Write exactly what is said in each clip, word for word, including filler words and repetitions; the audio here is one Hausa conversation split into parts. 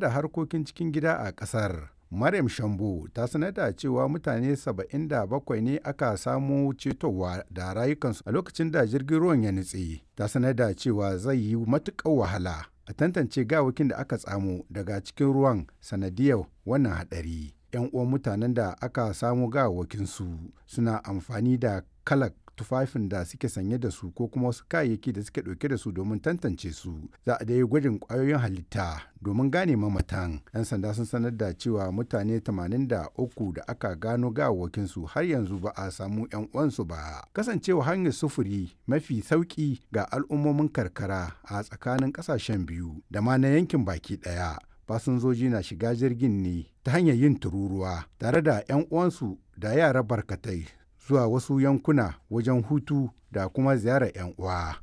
da harkokin cikin gida a ƙasar. Maryam Shambo ta sanar da cewa mutane saba'in da bakwai ne aka samu cetowa da rayukansu a lokacin da jirgin ruwan ya nutse. Ta sanar da cewa zai yi matuƙar wahala a tantance gawakin da aka tsamo daga cikin ruwan sanadiyar wannan haɗari. 'Yan uwan mutanen da aka samu gawakinsu suna amfani da kalak tufafin da suke sanye da su ko kuma wasu kayayyaki da suke ɗauke da su domin tantance su. Za a dai gwajin ƙwayoyin halitta domin gane mamatan. 'Yan sanda sun sanar da cewa mutane tamanin da uku da aka gano gawakinsu har yanzu ba a samu 'yan uwansu ba. Kasancewa hanyar sufuri mafi sauƙi ga al'ummomin karkara a tsakanin ƙasashen biyu da ma na yankin baki ɗaya. Fasinjoji na shiga jirgin ne ta hanyar yin tururuwa tare da 'yan uwansu da yara barkatai zuwa wasu yankuna wajen hutu da kuma ziyarar 'yan uwa.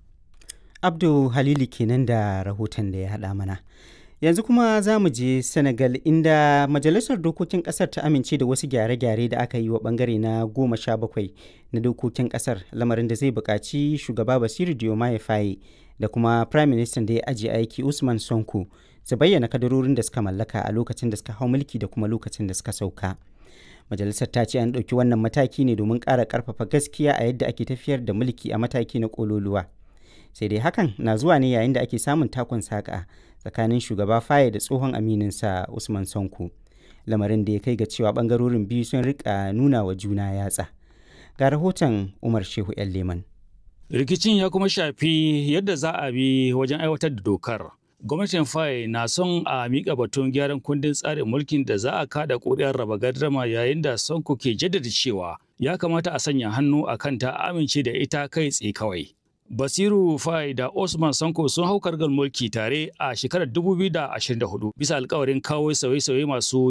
Abdu Halilu kenan da rahoton da ya haɗa mana. Yanzu kuma za mu je Senegal inda Majalisar Dokokin Ƙasar ta amince da wasu gyare-gyare da aka yi wa ɓangare na goma sha bakwai na dokokin ƙasar, lamarin da zai buƙaci shugaba Basiru Diomaye Faye da kuma Prime Minister da ya ajiye aiki Usman Sonko su bayyana kadarorin da suka mallaka a lokacin da suka hau mulki da kuma lokacin da suka sauka. Majalisar ta ce an ɗauki wannan mataki ne domin ƙara ƙarfafa gaskiya a yadda ake tafiyar da mulki a mataki na ƙololuwa. Sai dai hakan na zuwa ne yayin da ake samun takun saƙa tsakanin shugaba Faye da tsohon amininsa Usman Sonko. Lamarin da ya kai ga cewa ɓangarorin biyu sun riƙa nuna wa juna yatsa. Ga rahoton Umar Shehu 'yan Leman. Rikicin ya kuma shafi yadda za a bi wajen aiwatar da dokar. Gwamnatin Faye na son a miƙa batun gyaran kundin tsarin mulkin da za a kada ƙuri'ar raba gardama yayin da Sonko ke jaddada cewa ya kamata a sanya hannu a kanta amince da ita kai tsaye kawai. Basiru Faye da Osman Sonko sun hau kargar mulki tare a shekarar dubu biyu da ashirin da hudu bisa alkawarin kawo sauye-sauye masu